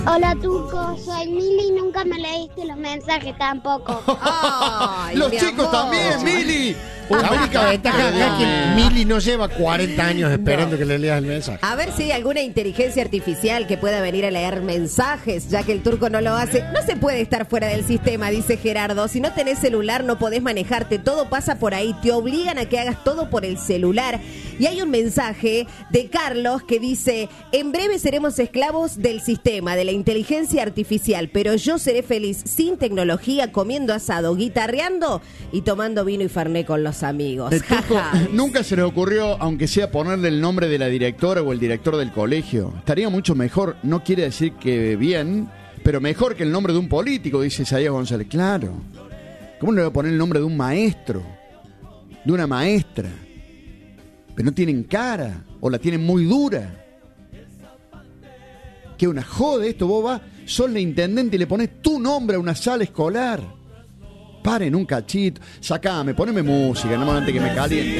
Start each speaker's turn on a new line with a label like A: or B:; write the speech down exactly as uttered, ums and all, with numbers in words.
A: Hola, Turco, soy Mili y nunca me leíste los mensajes tampoco.
B: Ay,
C: Los
B: mi
C: chicos
B: amor.
C: también, Mili.
D: La única ventaja acá es que Mili no lleva cuarenta años esperando
B: No.
D: que le leas el mensaje.
B: A ver si hay alguna inteligencia artificial que pueda venir a leer mensajes, ya que el turco no lo hace. No se puede estar fuera del sistema, dice Gerardo. Si no tenés celular, no podés manejarte. Todo pasa por ahí. Te obligan a que hagas todo por el celular. Y hay un mensaje de Carlos que dice: en breve seremos esclavos del sistema, de la inteligencia artificial, pero yo seré feliz sin tecnología, comiendo asado, guitarreando y tomando vino y fernet con los amigos.
C: El turco,
B: Jaja.
C: nunca se le ocurrió, aunque sea ponerle el nombre de la directora o el director del colegio. Estaría mucho mejor, no quiere decir que bien, pero mejor que el nombre de un político, dice Isaías González. Claro. ¿Cómo le voy a poner el nombre de un maestro? De una maestra. Pero no tienen cara, o la tienen muy dura. Que una jode esto, vos vas, sos la intendente y le pones tu nombre a una sala escolar. Paren un cachito, sacame, poneme música, no antes que me caliente.